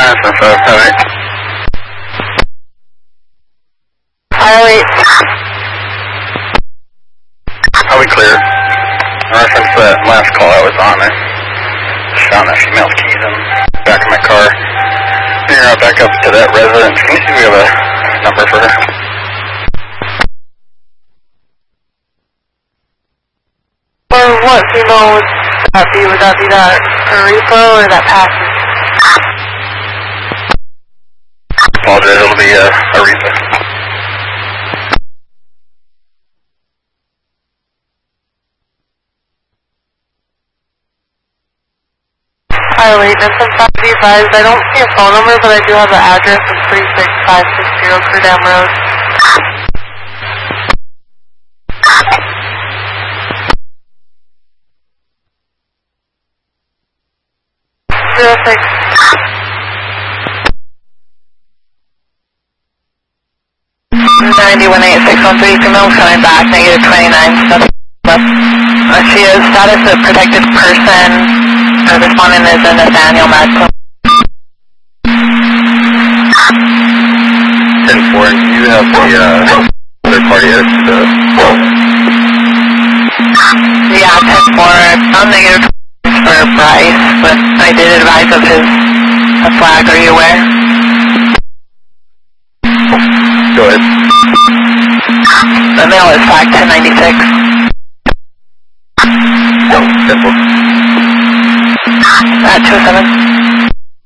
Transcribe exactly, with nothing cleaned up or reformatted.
That's a five, alright. Highway. Are we clear? Reference that last call I was on, I found a female's keys in the back of my car. Figure out back up to that residence. Can you see if we have a number for her? Or what female would that be? Would that be that repo or that passive? Apologize, it'll be a, a repo. Highway, Jensen five B five. I don't see a phone number, but I do have the address. It's three six five six zero Cerdam Road. Zero six. ninety-one eight six one three, female coming back, negative twenty-nine, nothing left. Uh, she is status of protected person. Uh, respondent is a Nathaniel Madcom. ten four, do you have the uh, third party as the... Yeah, ten four, I'm negative for Bryce, but I did advise of his a flag, are you aware? Go ahead. The male is flag ten ninety-six. No, ten four. At two oh seven.